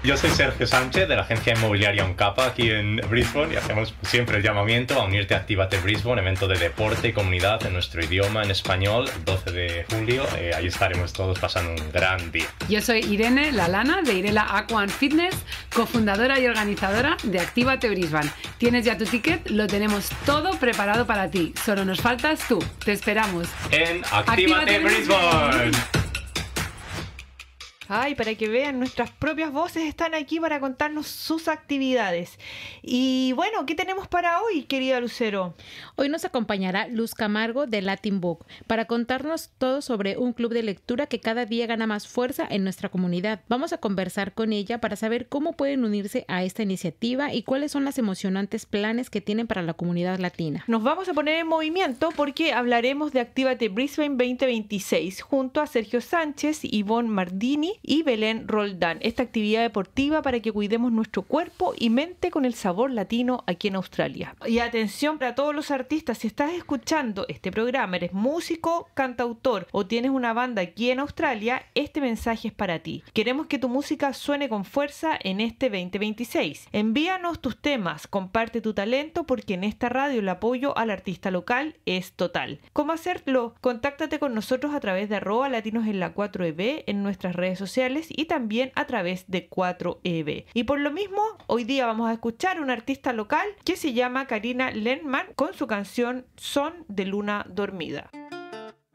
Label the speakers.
Speaker 1: Yo soy Sergio Sánchez de la agencia inmobiliaria Uncapa aquí en Brisbane y hacemos siempre el llamamiento a unirte a Actívate Brisbane, evento de deporte y comunidad en nuestro idioma, en español, el 12 de julio. Ahí estaremos todos pasando un gran día.
Speaker 2: Yo soy Irene Lalana de Irela Aqua and Fitness, cofundadora y organizadora de Actívate Brisbane. ¿Tienes ya tu ticket? Lo tenemos todo preparado para ti. Solo nos faltas tú. Te esperamos
Speaker 1: En Actívate Brisbane.
Speaker 3: Ay, para que vean, nuestras propias voces están aquí para contarnos sus actividades. Y bueno, ¿qué tenemos para hoy, querida Lucero?
Speaker 4: Hoy nos acompañará Luz Camargo de Latin Book para contarnos todo sobre un club de lectura que cada día gana más fuerza en nuestra comunidad. Vamos a conversar con ella para saber cómo pueden unirse a esta iniciativa y cuáles son los emocionantes planes que tienen para la comunidad latina.
Speaker 3: Nos vamos a poner en movimiento porque hablaremos de Actívate Brisbane 2026 junto a Sergio Sánchez, Ivonne Mardini y Belén Roldán. Esta actividad deportiva para que cuidemos nuestro cuerpo y mente con el sabor latino aquí en Australia. Y atención para todos los artistas, si estás escuchando este programa, eres músico, cantautor o tienes una banda aquí en Australia, este mensaje es para ti. Queremos que tu música suene con fuerza en este 2026. Envíanos tus temas, comparte tu talento porque en esta radio el apoyo al artista local es total. ¿Cómo hacerlo? Contáctate con nosotros a través de @latinos-en-la-4EB en nuestras redes sociales y también a través de 4EB. Y por lo mismo, hoy día vamos a escuchar a una artista local que se llama Karina Lenman con su canción Son de Luna Dormida.